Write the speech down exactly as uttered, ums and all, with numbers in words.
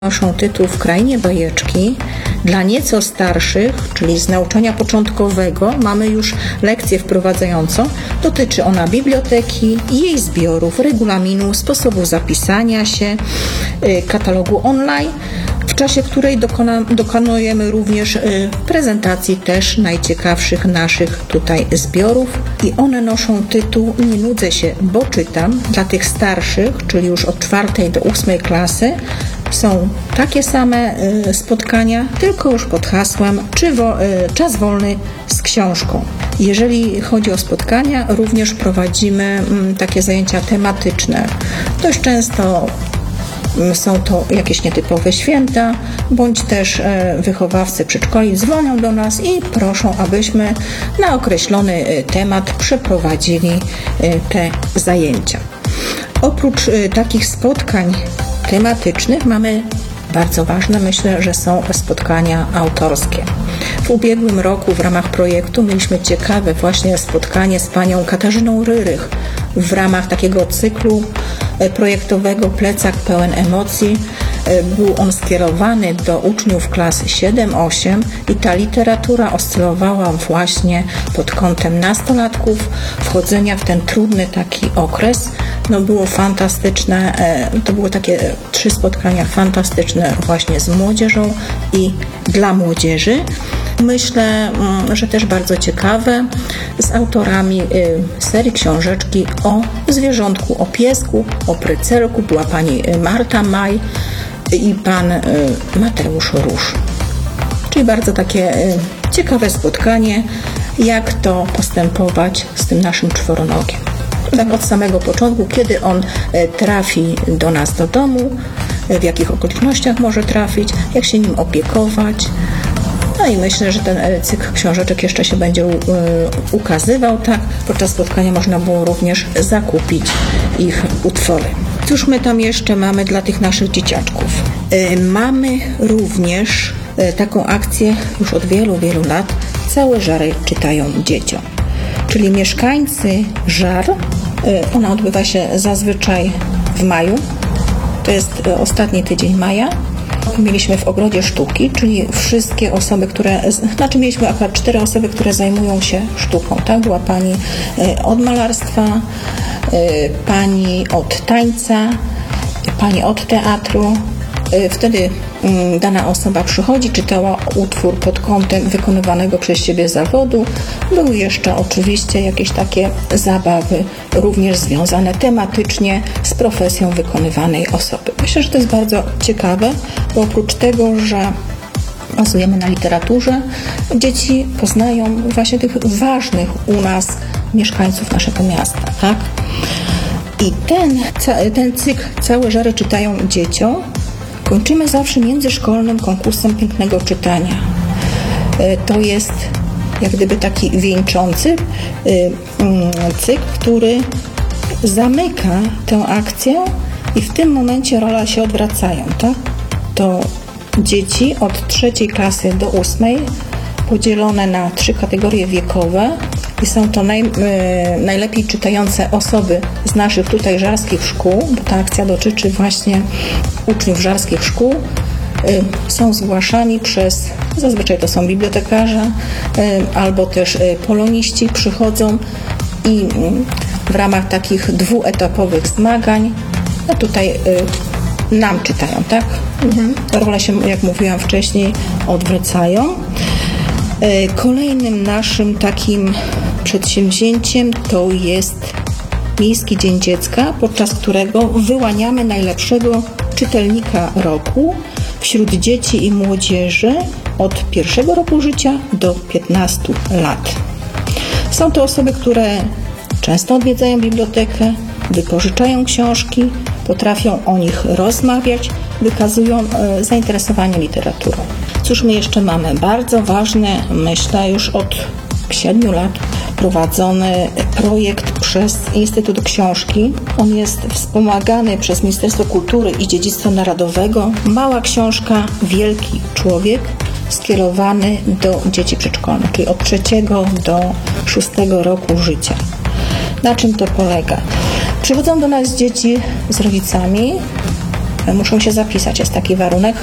Noszą tytuł W krainie bajeczki. Dla nieco starszych, czyli z nauczania początkowego, mamy już lekcję wprowadzającą. Dotyczy ona biblioteki, jej zbiorów, regulaminu, sposobu zapisania się, katalogu online, w czasie której dokona, dokonujemy również prezentacji też najciekawszych naszych tutaj zbiorów i one noszą tytuł Nie nudzę się, bo czytam. Dla tych starszych, czyli już od czwartej do ósmej klasy, są takie same spotkania, tylko już pod hasłem czy wo, czas wolny z książką. Jeżeli chodzi o spotkania, również prowadzimy takie zajęcia tematyczne. Dość często są to jakieś nietypowe święta, bądź też wychowawcy przedszkoli dzwonią do nas i proszą, abyśmy na określony temat przeprowadzili te zajęcia. Oprócz takich spotkań tematycznych mamy bardzo ważne, myślę, że są spotkania autorskie. W ubiegłym roku w ramach projektu mieliśmy ciekawe właśnie spotkanie z panią Katarzyną Ryrych w ramach takiego cyklu projektowego Plecak pełen emocji. Był on skierowany do uczniów klas siedem osiem i ta literatura oscylowała właśnie pod kątem nastolatków, wchodzenia w ten trudny taki okres. No było fantastyczne, to były takie trzy spotkania fantastyczne właśnie z młodzieżą i dla młodzieży. Myślę, że też bardzo ciekawe, z autorami serii książeczki o zwierzątku, o piesku, o prycelku. Była pani Marta Maj i pan Mateusz Róż. Czyli bardzo takie ciekawe spotkanie, jak to postępować z tym naszym czworonogiem. Tak od samego początku, kiedy on trafi do nas do domu, w jakich okolicznościach może trafić, jak się nim opiekować. No i myślę, że ten cykl książeczek jeszcze się będzie ukazywał. Tak, podczas spotkania można było również zakupić ich utwory. Cóż my tam jeszcze mamy dla tych naszych dzieciaczków? Mamy również taką akcję już od wielu, wielu lat. Całe żary czytają dzieciom. Czyli mieszkańcy Żar, ona odbywa się zazwyczaj w maju. To jest ostatni tydzień maja. Mieliśmy w Ogrodzie Sztuki, czyli wszystkie osoby, które, znaczy mieliśmy akurat cztery osoby, które zajmują się sztuką. Tak? Była pani od malarstwa, pani od tańca, pani od teatru. Wtedy dana osoba przychodzi, czytała utwór pod kątem wykonywanego przez siebie zawodu. Były jeszcze oczywiście jakieś takie zabawy, również związane tematycznie z profesją wykonywanej osoby. Myślę, że to jest bardzo ciekawe, bo oprócz tego, że bazujemy na literaturze, dzieci poznają właśnie tych ważnych u nas mieszkańców naszego miasta. Tak? I ten, ten cykl Całe żary czytają dzieciom kończymy zawsze międzyszkolnym konkursem pięknego czytania. To jest jak gdyby taki wieńczący cykl, który zamyka tę akcję i w tym momencie rola się odwracają. Tak? To dzieci od trzeciej klasy do ósmej podzielone na trzy kategorie wiekowe i są to naj, najlepiej czytające osoby z naszych tutaj żarskich szkół, bo ta akcja dotyczy właśnie uczniów żarskich szkół. Są zgłaszani przez, zazwyczaj to są bibliotekarze albo też poloniści, przychodzą i w ramach takich dwuetapowych zmagań, no tutaj nam czytają, tak? Mhm. Role się, jak mówiłam wcześniej, odwracają. Kolejnym naszym takim przedsięwzięciem to jest Miejski Dzień Dziecka, podczas którego wyłaniamy najlepszego czytelnika roku wśród dzieci i młodzieży od pierwszego roku życia do piętnastu lat. Są to osoby, które często odwiedzają bibliotekę, wypożyczają książki, potrafią o nich rozmawiać, wykazują zainteresowanie literaturą. Cóż my jeszcze mamy? Bardzo ważny, myślę, już od siedmiu lat prowadzony projekt przez Instytut Książki. On jest wspomagany przez Ministerstwo Kultury i Dziedzictwa Narodowego. Mała książka, wielki człowiek, skierowany do dzieci przedszkolnych, czyli od trzeciego do szóstego roku życia. Na czym to polega? Przychodzą do nas dzieci z rodzicami, muszą się zapisać, jest taki warunek.